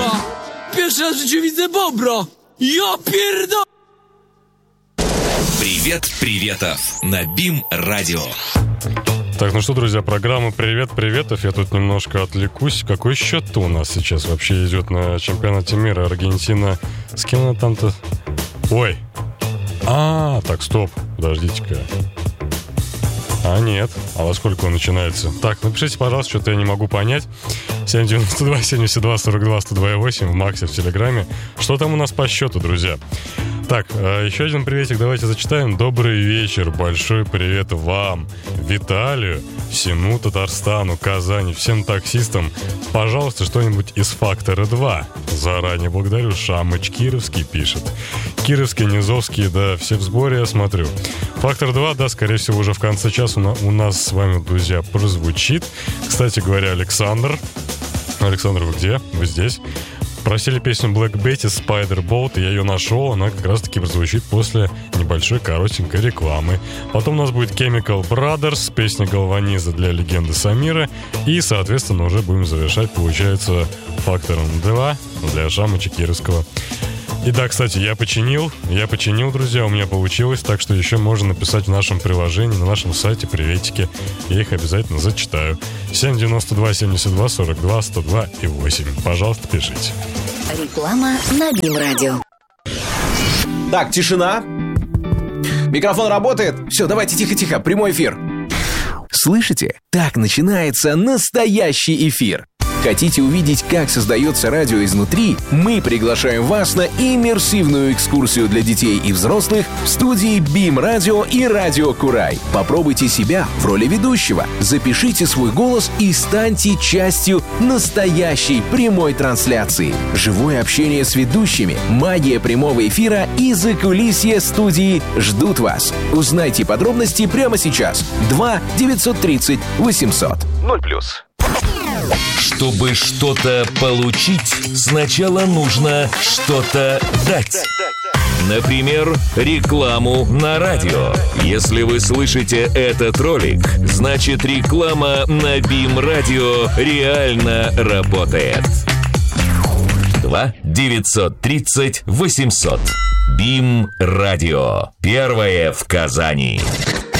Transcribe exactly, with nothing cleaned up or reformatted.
kurwa! Pierwszy raz w życiu widzę bobra! Ja pierdolę! Привет, приветов на Бим Радио. Так, ну что, друзья, программа «Привет, приветов». Я тут немножко отвлекусь. Какой счет-то у нас сейчас вообще идет на чемпионате мира? Аргентина... С кем она там-то? Ой. А, так, стоп. Подождите-ка. А, нет. А во сколько он начинается? Так, напишите, пожалуйста, что-то я не могу понять. семь девяносто два семьдесят два сорок два сто два восемь в Максе, в Телеграме. Что там у нас по счету, друзья? Так, еще один приветик давайте зачитаем. Добрый вечер, большой привет вам, Виталию, всему Татарстану, Казани, всем таксистам. Пожалуйста, что-нибудь из «Фактора два». Заранее благодарю. Шамыч Кировский пишет. Кировский, Низовский, да, все в сборе, я смотрю. «Фактор два», да, скорее всего, уже в конце часа у нас с вами, друзья, прозвучит. Кстати говоря, Александр. Александр, вы где? Вы здесь? Просили песню Black Betty Spider-Bolt, и я ее нашел. Она как раз-таки прозвучит после небольшой коротенькой рекламы. Потом у нас будет Chemical Brothers, песня Галваниза для легенды Самира. И, соответственно, уже будем завершать, получается, Фактором два для Шамыча Кировского. И да, кстати, я починил, я починил, друзья, у меня получилось, так что еще можно написать в нашем приложении, на нашем сайте приветики. Я их обязательно зачитаю. семь девяносто два семьдесят два сорок два сто два и восемь. Пожалуйста, пишите. Реклама на Бим Радио. Так, тишина. Микрофон работает. Все, давайте тихо-тихо, прямой эфир. Слышите? Так начинается настоящий эфир. Хотите увидеть, как создается радио изнутри? Мы приглашаем вас на иммерсивную экскурсию для детей и взрослых в студии Бим Радио и Радио Курай. Попробуйте себя в роли ведущего, запишите свой голос и станьте частью настоящей прямой трансляции. Живое общение с ведущими, магия прямого эфира и закулисье студии ждут вас. Узнайте подробности прямо сейчас. два девятьсот тридцать восемьсот. ноль плюс. Чтобы что-то получить, сначала нужно что-то дать. Например, рекламу на радио. Если вы слышите этот ролик, значит реклама на Бим Радио реально работает. два девятьсот тридцать восемьсот. Бим Радио. Первое в Казани.